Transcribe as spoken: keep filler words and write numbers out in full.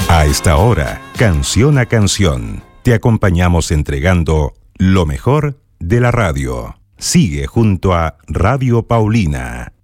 A esta hora, canción a canción, te acompañamos entregando lo mejor de la radio. Sigue junto a Radio Paulina.